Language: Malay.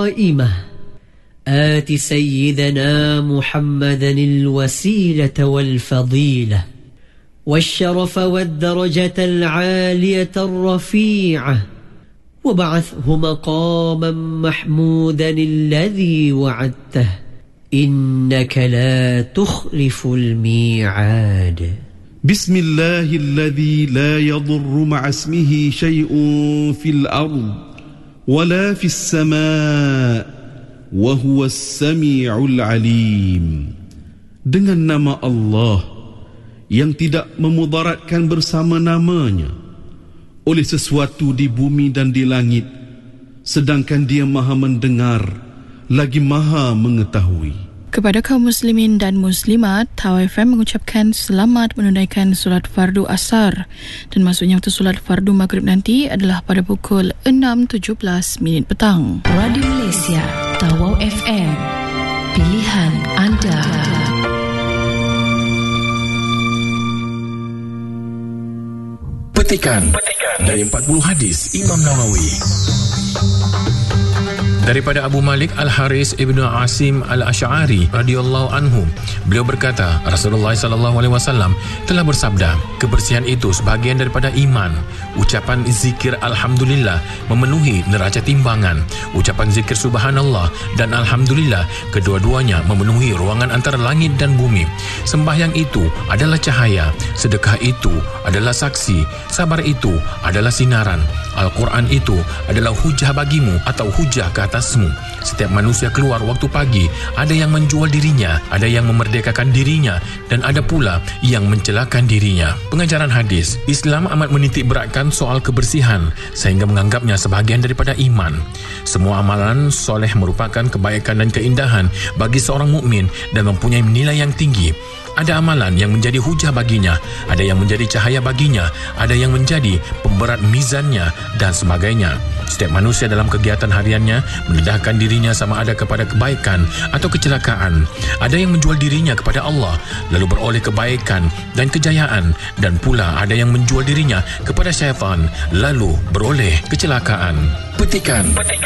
قائمة آت سيدنا محمدا الوسيلة والفضيلة والشرف والدرجة العالية الرفيعة وبعثه مقاما محمودا الذي وعدته إنك لا تخلف الميعاد. بسم الله الذي لا يضر مع اسمه شيء في الأرض ولا في السماء وهو السميع العليم. Dengan nama Allah yang tidak memudaratkan bersama namanya oleh sesuatu di bumi dan di langit, sedangkan Dia Maha mendengar lagi Maha mengetahui. Kepada kaum muslimin dan muslimat, Tau FM mengucapkan selamat menunaikan solat fardu asar, dan masuknya waktu solat fardu maghrib nanti adalah pada pukul 6.17 petang. Radio Malaysia, Tau FM, pilihan anda. Petikan dari 40 hadis Imam Nawawi. Daripada Abu Malik Al-Haris Ibnu Asim Al-Ash'ari radhiyallahu anhu, beliau berkata, Rasulullah sallallahu alaihi wasallam telah bersabda, kebersihan itu sebahagian daripada iman. Ucapan zikir alhamdulillah memenuhi neraca timbangan. Ucapan zikir subhanallah dan alhamdulillah, kedua-duanya memenuhi ruangan antara langit dan bumi. Sembahyang itu adalah cahaya, sedekah itu adalah saksi, sabar itu adalah sinaran, Al-Quran itu adalah hujah bagimu atau hujah ke atasmu. Setiap manusia keluar waktu pagi, ada yang menjual dirinya, ada yang memerdekakan dirinya, dan ada pula yang mencelakan dirinya. Pengajaran hadis, Islam amat menitik beratkan soal kebersihan sehingga menganggapnya sebahagian daripada iman. Semua amalan soleh merupakan kebaikan dan keindahan bagi seorang mukmin dan mempunyai nilai yang tinggi. Ada amalan yang menjadi hujah baginya, ada yang menjadi cahaya baginya, ada yang menjadi pemberat mizannya, dan sebagainya. Setiap manusia dalam kegiatan hariannya mendedahkan dirinya sama ada kepada kebaikan atau kecelakaan. Ada yang menjual dirinya kepada Allah lalu beroleh kebaikan dan kejayaan, dan pula ada yang menjual dirinya kepada syaitan lalu beroleh kecelakaan. Petikan